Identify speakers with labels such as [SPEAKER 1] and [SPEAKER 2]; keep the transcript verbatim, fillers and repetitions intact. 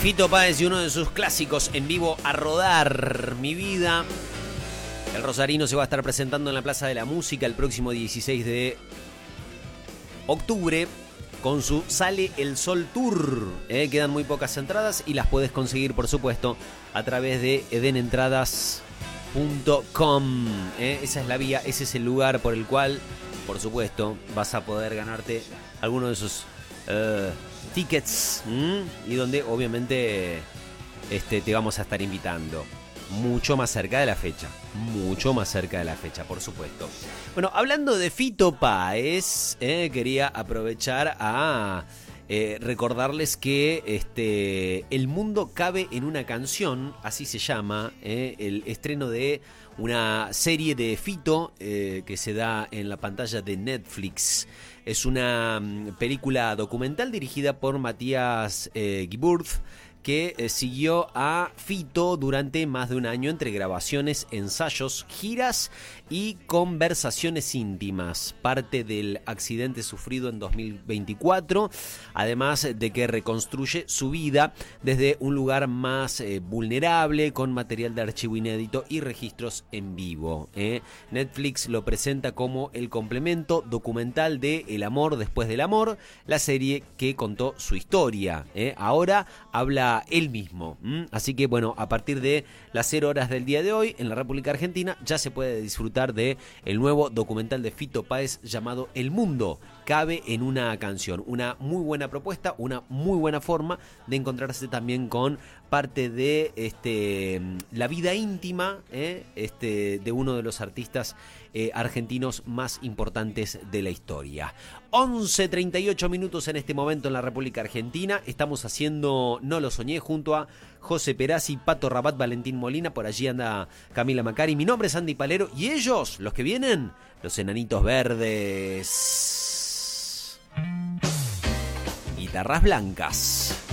[SPEAKER 1] Fito Páez y uno de sus clásicos en vivo, A Rodar Mi Vida. El rosarino se va a estar presentando en la Plaza de la Música el próximo dieciséis de octubre con su Sale el Sol Tour. Eh, quedan muy pocas entradas y las puedes conseguir, por supuesto, a través de edenentradas punto com. Eh, esa es la vía, ese es el lugar por el cual, por supuesto, vas a poder ganarte alguno de esos uh, tickets, ¿m? Y donde obviamente este, te vamos a estar invitando mucho más cerca de la fecha, mucho más cerca de la fecha, por supuesto. Bueno, hablando de Fito Páez, eh, quería aprovechar a eh, recordarles que este, El Mundo Cabe en una Canción, así se llama, eh, el estreno de una serie de Fito eh, que se da en la pantalla de Netflix. Es una um, película documental dirigida por Matías eh, Giburth, que eh, siguió a Fito durante más de un año entre grabaciones, ensayos, giras y conversaciones íntimas, parte del accidente sufrido en dos mil veinticuatro, además de que reconstruye su vida desde un lugar más eh, vulnerable, con material de archivo inédito y registros en vivo. ¿eh? Netflix lo presenta como el complemento documental de El amor después del amor, la serie que contó su historia. ¿eh? Ahora habla él mismo. ¿m? Así que bueno, a partir de las cero horas del día de hoy en la República Argentina ya se puede disfrutar de el nuevo documental de Fito Páez llamado El Mundo Cabe en una Canción. Una muy buena propuesta, una muy buena forma de encontrarse también con parte de este, la vida íntima ¿eh? este, de uno de los artistas eh, argentinos más importantes de la historia. once treinta y ocho minutos en este momento en la República Argentina. Estamos haciendo No lo soñé junto a José Perazzi, Pato Rabat, Valentín Molina. Por allí anda Camila Macari. Mi nombre es Andy Palero y ellos, los que vienen, los Enanitos Verdes. Guitarras blancas.